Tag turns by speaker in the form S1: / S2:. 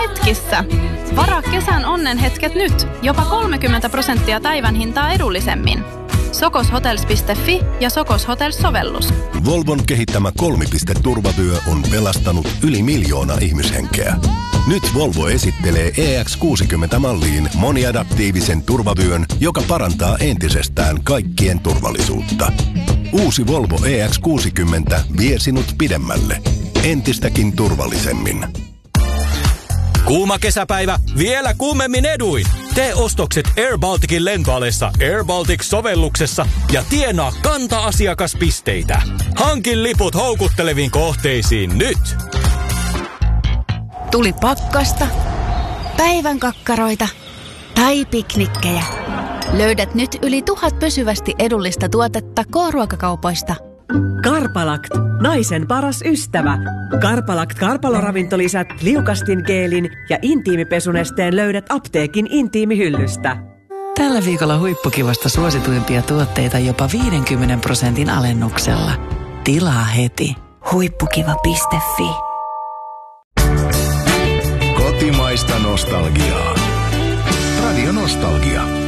S1: hetkissä. Varaa kesän onnenhetket nyt. Jopa 30% päivän hintaa edullisemmin. sokoshotels.fi ja Sokos Hotels-sovellus.
S2: Volvon kehittämä kolmipiste-turvavyö on pelastanut yli 1 miljoona ihmishenkeä. Nyt Volvo esittelee EX60-malliin moniadaptiivisen turvavyön, joka parantaa entisestään kaikkien turvallisuutta. Uusi Volvo EX60 vie sinut pidemmälle. Entistäkin turvallisemmin.
S3: Kuuma kesäpäivä, vielä kuumemmin eduin. Tee ostokset AirBalticin lentoalessa AirBaltic-sovelluksessa ja tienaa kanta-asiakaspisteitä. Hankin liput houkutteleviin kohteisiin nyt.
S4: Tuli pakkasta, päivän kakkaroita tai piknikkejä. Löydät nyt yli 1000 pysyvästi edullista tuotetta K-ruokakaupoista.
S5: Karpalakt, naisen paras ystävä. Karpalakt karpaloravintolisät, liukastingeelin ja intiimipesunesteen löydät apteekin intiimihyllystä.
S6: Tällä viikolla huippukivasta suosituimpia tuotteita jopa 50% alennuksella. Tilaa heti.
S4: Huippukiva.fi.
S2: Kotimaista nostalgiaa. Radio Nostalgia.